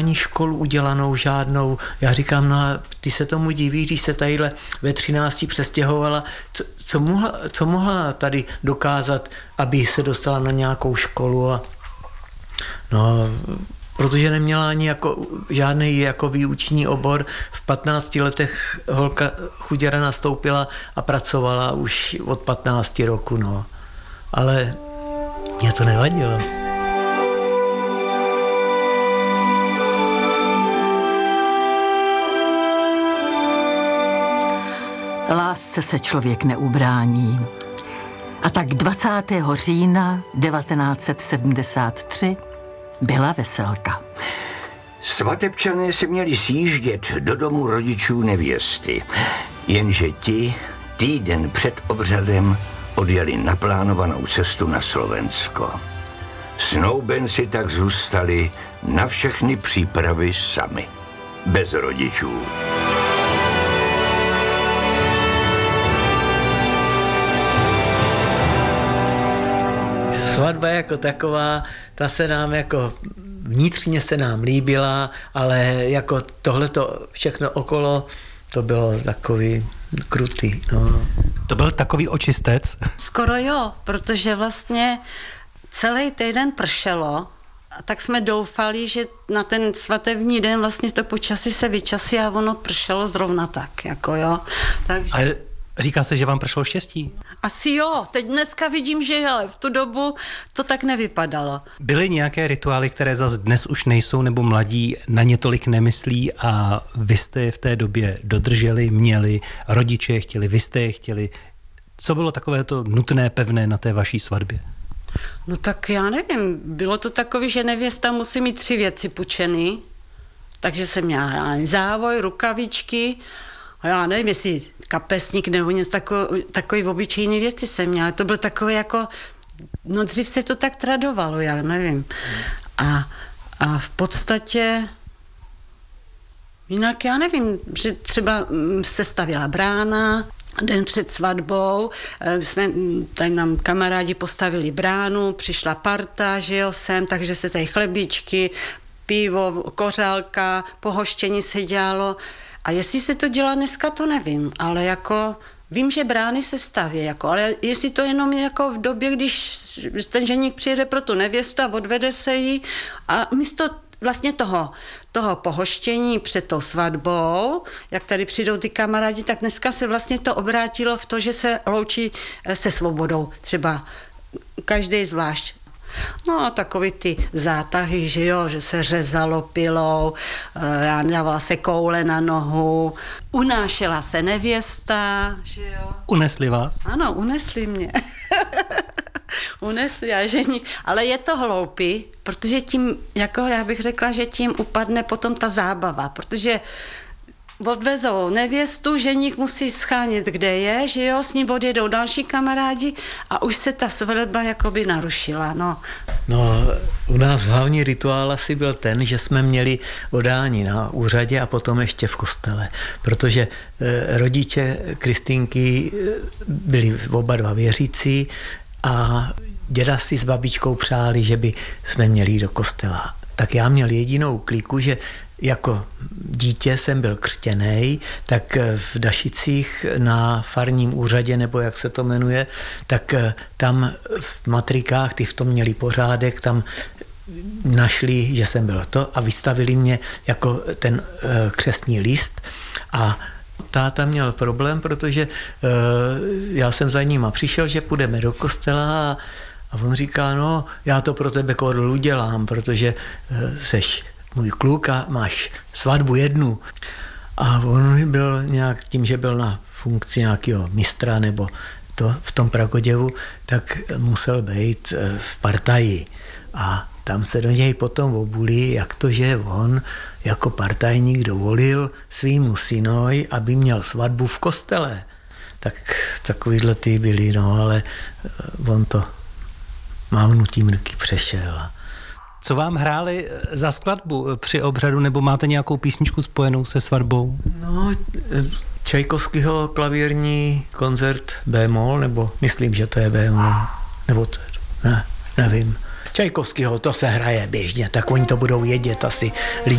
ani školu udělanou žádnou. Já říkám, no a ty se tomu divíš, když se tadyhle ve 13 přestěhovala, co mohla tady dokázat, aby se dostala na nějakou školu a no, protože neměla ani jako žádný jako výuční obor. V 15 letech holka chuděra nastoupila a pracovala už od 15 roku, no. Ale mě to nevadilo. Lásce se člověk neubrání. A tak 20. října 1973 byla veselka. Svatebčané se měli sjíždět do domu rodičů nevěsty, jenže ti týden před obřadem odjeli naplánovanou cestu na Slovensko. Snoubenci tak zůstali na všechny přípravy sami, bez rodičů. Svatba jako taková, ta se nám jako vnitřně se nám líbila, ale jako tohleto všechno okolo, to bylo takový krutý. No. To byl takový očistec? Skoro jo, protože vlastně celý týden pršelo, a tak jsme doufali, že na ten svatební den vlastně to počasí se vyčasí a ono pršelo zrovna tak, jako jo. Takže... Ale říká se, že vám pršelo štěstí? Asi jo, teď dneska vidím, že ale v tu dobu to tak nevypadalo. Byly nějaké rituály, které zase dnes už nejsou, nebo mladí na ně tolik nemyslí a vy jste je v té době dodrželi, měli, rodiče je chtěli, vy jste je chtěli. Co bylo takové to nutné, pevné na té vaší svatbě? No tak já nevím, bylo to takové, že nevěsta musí mít 3 věci půjčeny, takže jsem měla závoj, rukavičky, a já nevím, jestli kapesník nebo něco takový obyčejný věci jsem měla. To bylo takové jako, no dřív se to tak tradovalo, já nevím. A v podstatě jinak já nevím, že třeba se stavěla brána, den před svatbou, tady nám kamarádi postavili bránu, přišla parta, že jo, sem, takže se tady chlebičky, pivo, kořálka, pohoštění se dělalo. A jestli se to dělá dneska, to nevím, ale jako vím, že brány se staví, jako, ale jestli to jenom je jako v době, když ten ženík přijede pro tu nevěstu a odvede se jí a místo vlastně toho pohoštění před tou svatbou, jak tady přijdou ty kamarádi, tak dneska se vlastně to obrátilo v to, že se loučí se svobodou, třeba každý zvlášť. No a takový ty zátahy, že jo, že se řezalo pilou, já dávala se koule na nohu, unášela se nevěsta, že jo. Unesli vás? Ano, unesli mě. Unesli a ženík, ale je to hloupý, protože tím, jako já bych řekla, že tím upadne potom ta zábava, protože odvezou nevěstu, ženík musí schánět, kde je, že jo, s ním odjedou další kamarádi a už se ta svatba jakoby narušila, no. No, u nás hlavní rituál asi byl ten, že jsme měli odání na úřadě a potom ještě v kostele, protože rodiče Kristýnky byli oba dva věřící a děda si s babičkou přáli, že by jsme měli jít do kostela. Tak já měl jedinou kliku, že jako dítě jsem byl křtěnej, tak v Dašicích na farním úřadě, nebo jak se to jmenuje, tak tam v matrikách, ty v tom měli pořádek, tam našli, že jsem byl to a vystavili mě jako ten křestní list a táta měl problém, protože já jsem za ním a přišel, že půjdeme do kostela a on říká, no já to pro tebe Korlu dělám, protože seš můj kluk a máš svatbu jednu. A on byl nějak tím, že byl na funkci nějakého mistra nebo to v tom Pragoděvu, tak musel být v partaji. A tam se do něj potom obulí, jak to, že on jako partajník dovolil svýmu synoj, aby měl svatbu v kostele. Tak takovýhle ty byli, no, ale on to mávnutím ruky přešel. Co vám hráli za skladbu při obřadu, nebo máte nějakou písničku spojenou se svatbou? No, Čajkovskýho klavírní koncert B-moll, nebo myslím, že to je B-moll, nebo to je, nevím. Čajkovskýho, to se hraje běžně, tak oni to budou vědět asi lidi.